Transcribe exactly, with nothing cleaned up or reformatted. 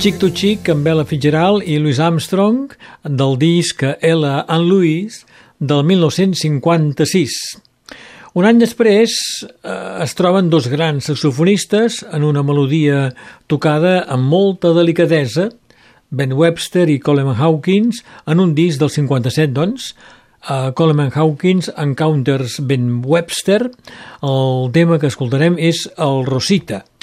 Chick to Chick amb Ella Fitzgerald i Louis Armstrong del disc Ella and Louis del mil nou-cents cinquanta-sis. Un any després eh, es troben dos grans saxofonistes en una melodia tocada amb molta delicadesa, Ben Webster i Coleman Hawkins, en un disc del cinquanta-set, doncs, uh, Coleman Hawkins Encounters Ben Webster. El tema que escoltarem és el Rosita.